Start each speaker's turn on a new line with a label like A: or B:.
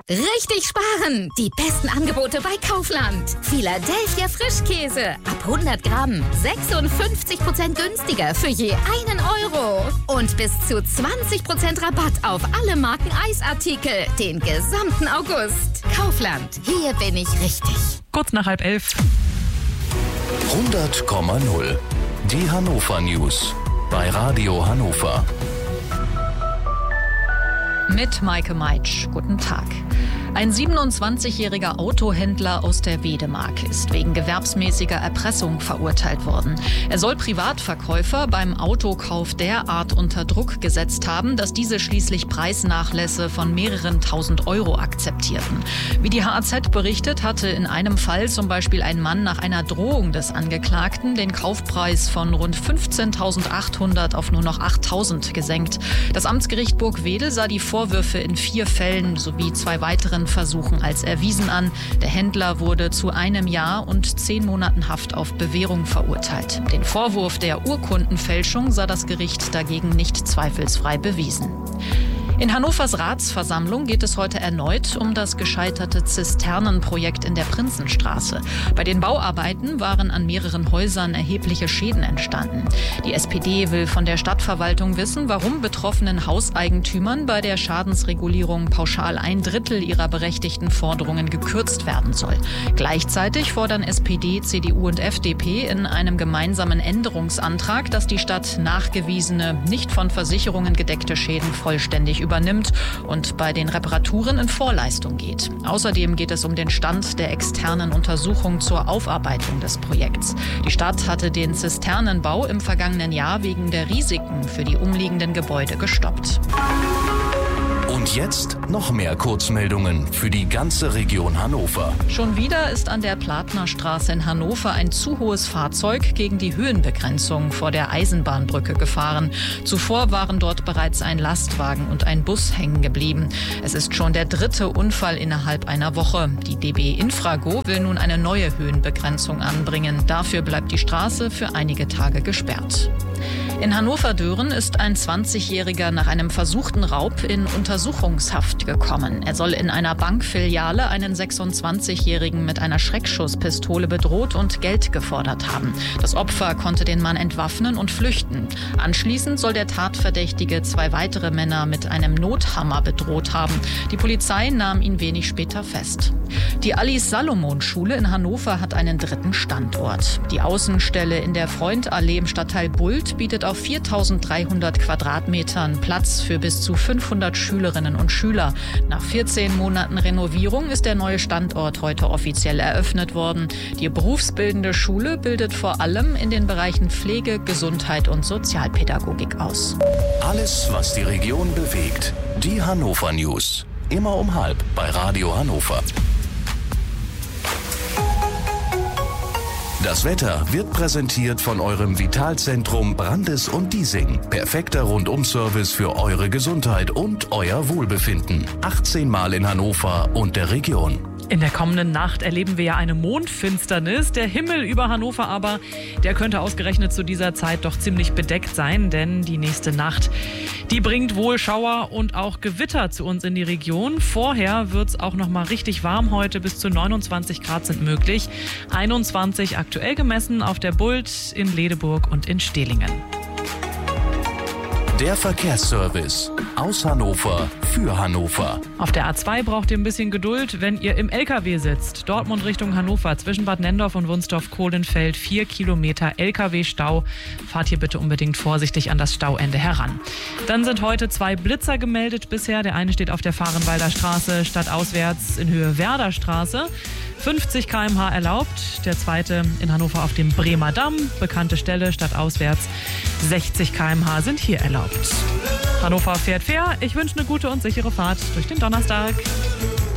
A: Richtig sparen! Die besten Angebote bei Kaufland. Philadelphia Frischkäse. Ab 100 Gramm 56% günstiger für je 1 Euro. Und bis zu 20% Rabatt auf alle Marken Eisartikel. Den gesamten August. Kaufland. Hier bin ich richtig.
B: Kurz nach 10:30.
C: 100,0. Die Hannover News. Bei Radio Hannover.
B: Mit Maike Meitsch. Guten Tag. Ein 27-jähriger Autohändler aus der Wedemark ist wegen gewerbsmäßiger Erpressung verurteilt worden. Er soll Privatverkäufer beim Autokauf derart unter Druck gesetzt haben, dass diese schließlich Preisnachlässe von mehreren tausend Euro akzeptierten. Wie die HAZ berichtet, hatte in einem Fall zum Beispiel ein Mann nach einer Drohung des Angeklagten den Kaufpreis von rund 15.800 auf nur noch 8.000 gesenkt. Das Amtsgericht Burgwedel sah die Vorwürfe in 4 Fällen sowie 2 weiteren Versuchen als erwiesen an. Der Händler wurde zu 1 Jahr und 10 Monaten Haft auf Bewährung verurteilt. Den Vorwurf der Urkundenfälschung sah das Gericht dagegen nicht zweifelsfrei bewiesen. In Hannovers Ratsversammlung geht es heute erneut um das gescheiterte Zisternenprojekt in der Prinzenstraße. Bei den Bauarbeiten waren an mehreren Häusern erhebliche Schäden entstanden. Die SPD will von der Stadtverwaltung wissen, warum betroffenen Hauseigentümern bei der Schadensregulierung pauschal 1/3 ihrer berechtigten Forderungen gekürzt werden soll. Gleichzeitig fordern SPD, CDU und FDP in einem gemeinsamen Änderungsantrag, dass die Stadt nachgewiesene, nicht von Versicherungen gedeckte Schäden vollständig übernimmt und bei den Reparaturen in Vorleistung geht. Außerdem geht es um den Stand der externen Untersuchung zur Aufarbeitung des Projekts. Die Stadt hatte den Zisternenbau im vergangenen Jahr wegen der Risiken für die umliegenden Gebäude gestoppt.
C: Und jetzt noch mehr Kurzmeldungen für die ganze Region Hannover.
B: Schon wieder ist an der Platnerstraße in Hannover ein zu hohes Fahrzeug gegen die Höhenbegrenzung vor der Eisenbahnbrücke gefahren. Zuvor waren dort bereits ein Lastwagen und ein Bus hängen geblieben. Es ist schon der 3. Unfall innerhalb einer Woche. Die DB Infrago will nun eine neue Höhenbegrenzung anbringen. Dafür bleibt die Straße für einige Tage gesperrt. In Hannover-Dören ist ein 20-Jähriger nach einem versuchten Raub in Untersuchungshaft gekommen. Er soll in einer Bankfiliale einen 26-Jährigen mit einer Schreckschusspistole bedroht und Geld gefordert haben. Das Opfer konnte den Mann entwaffnen und flüchten. Anschließend soll der Tatverdächtige 2 weitere Männer mit einem Nothammer bedroht haben. Die Polizei nahm ihn wenig später fest. Die Alice-Salomon-Schule in Hannover hat einen 3. Standort. Die Außenstelle in der Freundallee im Stadtteil Bult bietet auf 4.300 Quadratmetern Platz für bis zu 500 Schülerinnen und Schüler. Nach 14 Monaten Renovierung ist der neue Standort heute offiziell eröffnet worden. Die berufsbildende Schule bildet vor allem in den Bereichen Pflege, Gesundheit und Sozialpädagogik aus.
C: Alles, was die Region bewegt. Die Hannover News. Immer um 12:30 bei Radio Hannover. Das Wetter wird präsentiert von eurem Vitalzentrum Brandes und Diesing. Perfekter Rundum-Service für eure Gesundheit und euer Wohlbefinden. 18 Mal in Hannover und der Region.
B: In der kommenden Nacht erleben wir ja eine Mondfinsternis. Der Himmel über Hannover aber, der könnte ausgerechnet zu dieser Zeit doch ziemlich bedeckt sein. Denn die nächste Nacht, die bringt wohl Schauer und auch Gewitter zu uns in die Region. Vorher wird es auch noch mal richtig warm heute. Bis zu 29 Grad sind möglich. 21 aktuell gemessen auf der Bult, in Ledeburg und in Stehlingen.
C: Der Verkehrsservice aus Hannover für Hannover.
B: Auf der A2 braucht ihr ein bisschen Geduld, wenn ihr im LKW sitzt. Dortmund Richtung Hannover, zwischen Bad Nendorf und Wunstorf-Kohlenfeld, 4 Kilometer LKW-Stau. Fahrt hier bitte unbedingt vorsichtig an das Stauende heran. Dann sind heute 2 Blitzer gemeldet bisher. Der eine steht auf der Fahrenwalder Straße stadtauswärts in Höhe Werder Straße. 50 km/h erlaubt. Der zweite in Hannover auf dem Bremer Damm. Bekannte Stelle, stadtauswärts. 60 km/h sind hier erlaubt. Hannover fährt fair. Ich wünsche eine gute und sichere Fahrt durch den Donnerstag.